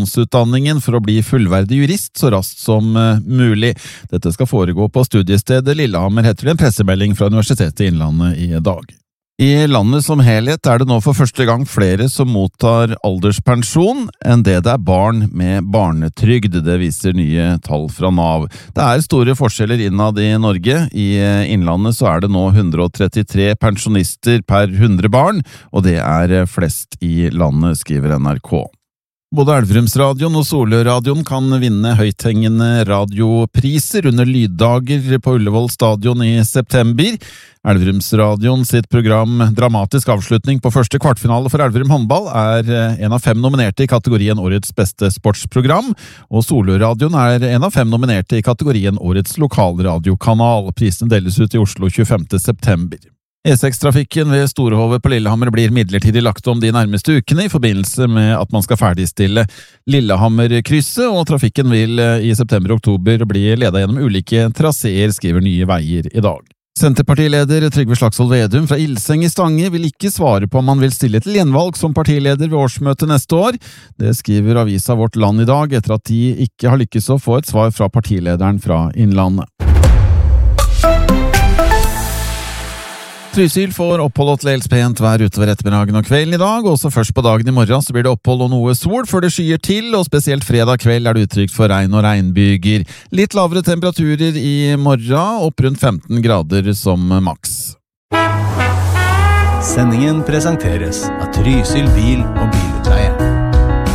profesjonsutdanningen for å bli fullverdig jurist så raskt som mulig. Dette skal foregå på studiestedet Lillehammer, heter det en pressemelding fra Universitetet i Innlandet i dag. I landet som helhet det nå for første gang flere som mottar alderspensjon enn det barn med barnetrygd, det viser nye tall fra Nav. Det store forskjeller innad i Norge. I Innlandet så det nå 133 pensjonister per 100 barn, og det flest i landet, skriver NRK. Både Elverumsradioen og Solørradioen kan vinne høythengende radiopriser under lyddager på Ullevål stadion i september. Elverumsradioen sitt program Dramatisk avslutning på første kvartfinale for Elverum håndball en av 5 nominerte i kategorien Årets beste sportsprogram, og Solørradioen en av 5 nominerte i kategorien Årets lokalradiokanal. Prisen deles ut i Oslo 25. september. E6-trafikken ved Storehove på Lillehammer blir midlertidig lagt om de nærmeste ukene i forbindelse med at man skal ferdigstille Lillehammer-krysset, og trafikken vil i september-oktober bli ledet gjennom ulike traseer, skriver Nye Veier i dag. Senterpartileder Trygve Slagsvold Vedum fra Ilseng i Stange vil ikke svare på om han vil stille til gjenvalg som partileder ved årsmøtet neste år. Det skriver avisa Vårt Land i dag, etter at de ikke har lykkes å få et svar fra partilederen fra Innlandet. Trysil får opphold og til pent vær utover ettermiddagen og kvelden i dag, også først på dagen i morgen så blir det opphold og noe sol før det skyer til, og spesielt fredag kveld det utrygt for regn og regnbyger. Litt lavere temperaturer i morgen, opp rundt 15 grader som maks. Sendingen presenteres av Trysil bil- og bilutleie.